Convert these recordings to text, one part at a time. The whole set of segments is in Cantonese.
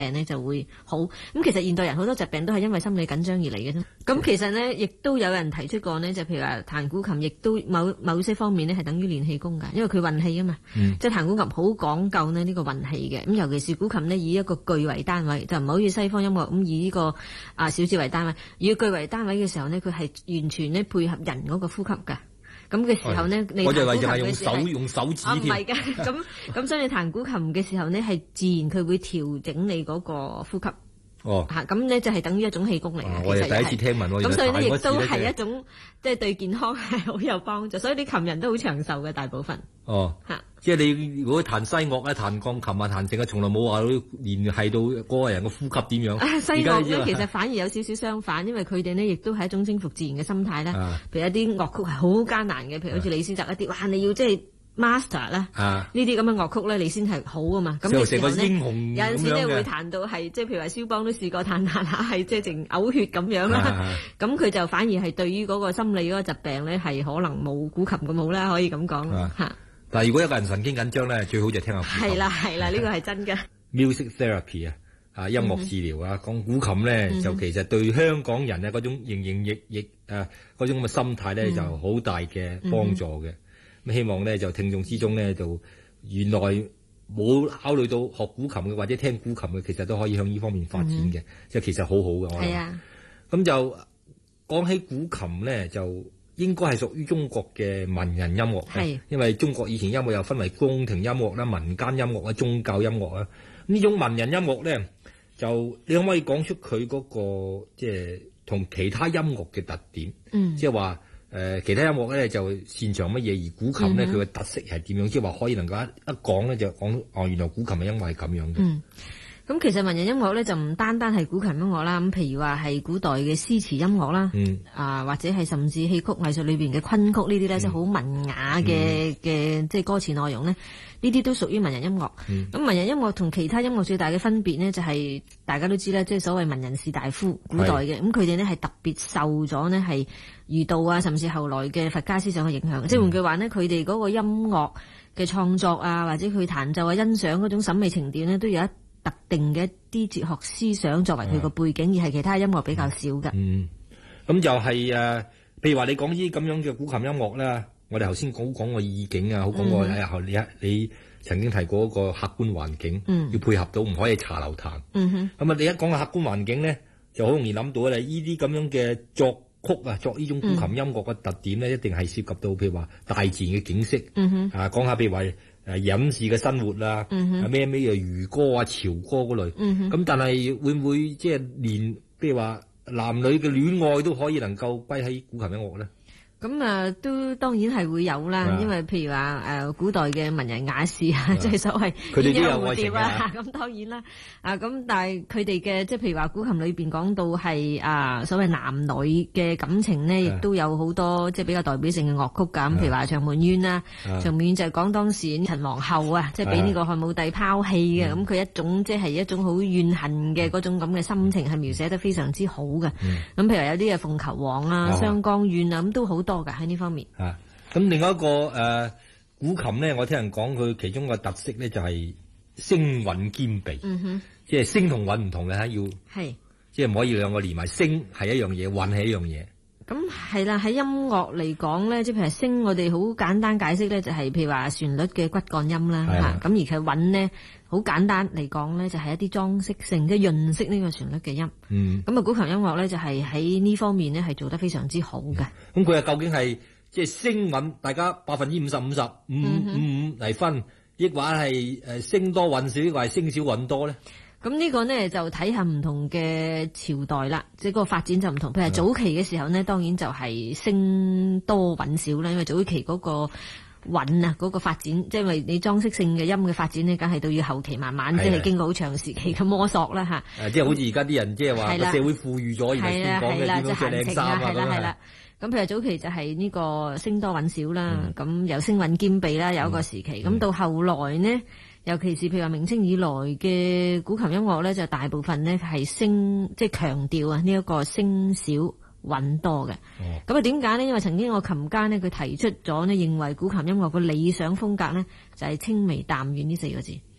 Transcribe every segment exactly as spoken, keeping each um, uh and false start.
病咧就會好。咁其實現代人好多疾病都係因為心理緊張而嚟嘅啫。咁其實咧，亦都有人提出過呢，就譬如話彈古琴，亦都某某些方面呢係等於練氣功㗎，因為佢運氣啊嘛。嗯、即係彈古琴好講究呢呢個運氣嘅。咁尤其是古琴呢，以一個句為單位，就唔係好似西方音樂咁以呢個啊小節為單位。以句為單位嘅時候呢，佢係完全呢配合人嗰個呼吸㗎。咁嘅時候呢，哎、你彈古琴嘅時候用手用手指添，唔係㗎。咁咁所以你彈古琴嘅時候呢，係自然佢會調整你嗰個呼吸。哦，嚇咁呢就係等於一種氣功嚟嘅。 哦、我係第一次聽聞喎。 咁所以呢，亦都係一種即係對健康係好有幫助。所以啲琴人都好長壽嘅大部分。哦，嚇， 即係你如果彈西樂咧、彈鋼琴啊、彈成啊，從來冇話聯繫到嗰個人嘅呼吸點樣。 啊、西樂咧其實反而有少少相反，因為佢哋呢亦都係一種征服自然嘅心態啦。啊、譬如一啲樂曲係好艱難嘅，譬如好似李斯特一啲，哇！你要即係 master 啦，呢啲咁嘅樂曲咧，你先係好啊嘛。咁嘅時候咧，有陣時咧會彈到係即係譬如話蕭邦都試過彈彈下係即係淨嘔血咁樣啦。咁佢就反而係對於嗰個心理嗰個疾病咧係可能冇古琴咁好啦，可以咁講嚇。 但係如果一個人神經緊張咧，最好就聽下古琴。 係啦係啦，呢個係真嘅。 Music therapy 啊，啊音樂治療啊，講古琴咧就其實對香港人咧嗰種營營役役誒嗰種咁嘅心態咧就好大嘅幫助嘅。咁希望咧就聽眾之中咧就原來冇考慮到學古琴嘅或者聽古琴嘅，其實都可以向呢方面發展嘅，即係、嗯、其實好好嘅。我諗。係啊。咁就講起古琴咧，就應該係屬於中國嘅文人音樂。係。因為中國以前音樂又分為宮廷音樂啦、民間音樂啦、宗教音樂啦。呢種文人音樂咧，就你可唔可以講出佢嗰、嗰個即係同其他音樂嘅特點？嗯。即係話。誒、呃，其他音樂咧就擅長乜嘢，而古琴咧佢嘅特色係點樣？即係話可以能夠一一講咧就講哦，原來古琴係因為係咁樣嘅。嗯， 咁其實文人音樂咧就唔單單係古琴音樂啦，咁譬如話係古代嘅詩詞音樂啦，嗯，啊或者係甚至戲曲藝術裏邊嘅昆曲呢啲咧，即係好文雅嘅嘅即係歌詞內容咧，呢啲都屬於文人音樂。咁、嗯、文人音樂同其他音樂最大嘅分別呢，就係、是、大家都知啦，即係所謂文人士大夫，古代嘅，咁佢哋呢係特別受咗呢係儒道啊，甚至後來嘅佛家思想嘅影響。嗯、即係換句話呢，佢哋嗰個音樂嘅創作啊，或者佢彈奏啊、欣賞嗰種審美情調呢，都有一特定嘅一啲哲學思想作為佢個背景，而係其他音樂比較少嘅。嗯， 咁就係、是、誒，譬如話你講呢啲咁樣嘅古琴音樂啦，我哋頭先講講個意境啊，好講過誒，你你曾經提過一個客觀環境，嗯、要配合到唔可以茶樓彈。嗯哼，咁啊，你一講個客觀環境咧，就好容易諗到啦。呢啲咁樣嘅作曲啊，作呢種古琴音樂嘅特點咧，嗯、一定係涉及到譬如話大自然嘅景色。嗯哼，啊講下譬如話誒隱士嘅生活啦，啊咩咩啊漁歌啊潮歌嗰類。嗯哼，咁但係會唔會即係連譬如話男女嘅戀愛都可以能夠歸喺古琴音樂咧？ 咁啊，都當然係會有啦，因為譬如話誒古代嘅文人雅士啊，即係所謂鸳鸯蝴蝶啊，咁當然啦。啊咁，但係佢哋嘅即係譬如話古琴裏邊講到係啊所謂男女嘅感情呢，亦都有好多即係比較代表性嘅樂曲㗎。咁譬如話《長門怨》啦，《長門怨》就係講當時陳皇后啊，即係俾呢個漢武帝拋棄嘅，咁佢一種即係一種好怨恨嘅嗰種咁嘅心情，係描寫得非常之好嘅。咁譬如有啲嘅鳳求凰啊、湘江怨啊，咁都好多。多噶喺呢方面啊， 咁另外一個誒、呃、古琴咧，我聽人講佢其中個特色咧就係聲韻兼備，嗯哼，即係聲同韻唔同嘅吓，要係即係唔可以兩個連埋，聲係一樣嘢，韻係一樣嘢。 咁係啦，喺音樂嚟講咧，即係譬如聲，我哋好簡單解釋咧，就係譬如話旋律嘅骨幹音啦吓，咁而佢韻咧，好簡單嚟講咧，就係一啲裝飾性，即係潤色呢個旋律嘅音。嗯，咁啊，古琴音樂咧就係喺呢方面咧係做得非常之好嘅。 咁佢啊究竟係即係聲韻，大家百分之五十五十五五五嚟分，抑或係誒聲多韻少，抑或係聲少韻多咧？ 咁呢個呢，就睇下唔同嘅朝代啦，即係個發展就唔同。譬如早期嘅時候呢，當然就係聲多韻少啦，因為早期嗰個韻啊，嗰個發展，即係因為你裝飾性嘅音嘅發展呢，梗係到要後期慢慢，即係經過好長時期嘅摸索啦吓。 即係好似而家啲人即係話個社會富裕咗，而係先講嘅點樣着靚衫啊咁啊。 咁譬如早期就係呢個聲多韻少啦，咁、嗯、有聲韻兼備啦，有一個時期。咁、嗯、到後來呢，尤其是譬如話明清以來嘅古琴音樂咧，就大部分呢係聲即係強調啊呢一個聲少韻多嘅。咁啊點解呢？因為曾經我琴家呢，佢提出咗呢，認為古琴音樂個理想風格呢，就係清微淡遠呢四個字。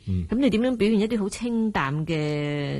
嗯， 咁你點樣表現一啲好清淡嘅